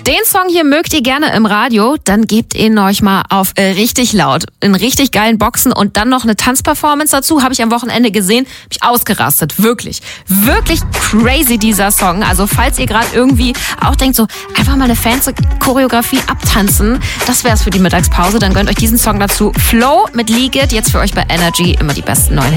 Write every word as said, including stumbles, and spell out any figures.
Den Song hier mögt ihr gerne im Radio, dann gebt ihn euch mal auf äh, richtig laut, in richtig geilen Boxen und dann noch eine Tanzperformance dazu, habe ich am Wochenende gesehen, habe ich ausgerastet, wirklich, wirklich crazy dieser Song. Also falls ihr gerade irgendwie auch denkt, so einfach mal eine fancy Choreografie abtanzen, das wär's für die Mittagspause, dann gönnt euch diesen Song dazu. Flow mit League It, jetzt für euch bei Energy, immer die besten neuen